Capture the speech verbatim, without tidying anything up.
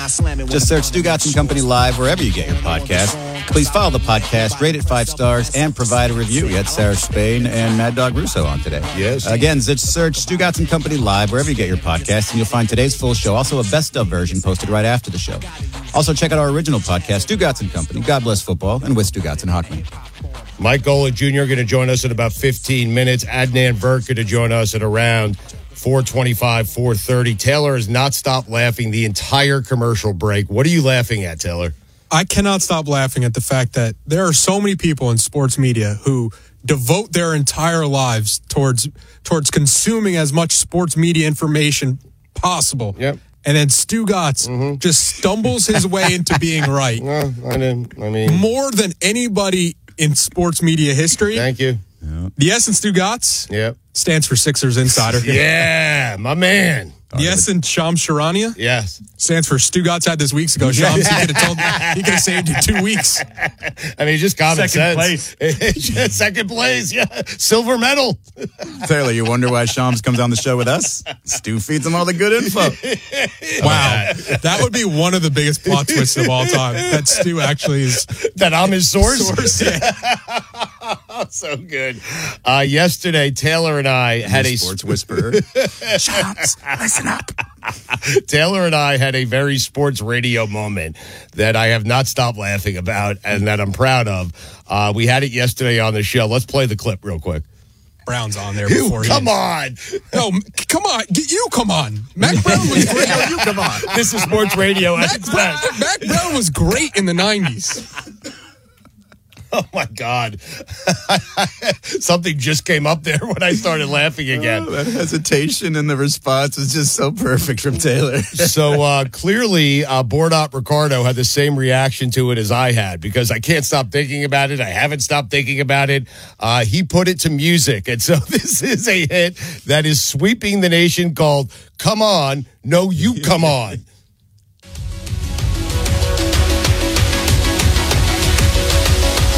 Just search Stugotz and Company Live wherever you get your podcast. Please follow the podcast, rate it five stars, and provide a review. We had Sarah Spain and Mad Dog Russo on today. Yes. Again, just search Stugotz and Company Live wherever you get your podcast, and you'll find today's full show, also a best of version posted right after the show. Also, check out our original podcast, Stugotz and Company, God Bless Football, and with Stugotz and Hockman. Mike Golic Junior going to join us in about fifteen minutes. Adnan Virk going to join us at around four twenty-five, four thirty. Taylor has not stopped laughing the entire commercial break. What are you laughing at, Taylor? I cannot stop laughing at the fact that there are so many people in sports media who devote their entire lives towards towards consuming as much sports media information possible. Yep. And then Stugotz mm-hmm. just stumbles his way into being right. Well, I didn't, I mean... More than anybody in sports media history. Thank you. Yep. The S in Stugotz yep. stands for Sixers Insider. Yeah, my man. The S in Shams Charania? Yes. Stands for Stugotz had this weeks ago. Shams, he could have told he could have saved you two weeks. I mean, just common Second sense. Place. Second place, yeah. Silver medal. Taylor, you wonder why Shams comes on the show with us? Stu feeds him all the good info. Wow. That would be one of the biggest plot twists of all time. That Stu actually is... That I'm his source? source yeah. So good. Uh, yesterday, Taylor and I had a... Sports whisperer. Shams, listen up. Taylor and I had a very sports radio moment that I have not stopped laughing about and that I'm proud of. Uh, we had it yesterday on the show. Let's play the clip real quick. Brown's on there before you, come he on. No, come on. You come on. Mac Brown was great. You come on. This is sports radio at Mac its Brown, best. Mac Brown was great in the nineties. Oh, my God. Something just came up there when I started laughing again. Oh, that hesitation in the response is just so perfect from Taylor. So uh, clearly, uh, Boardop Ricardo had the same reaction to it as I had because I can't stop thinking about it. I haven't stopped thinking about it. Uh, he put it to music. And so this is a hit that is sweeping the nation called Come On, No You Come On.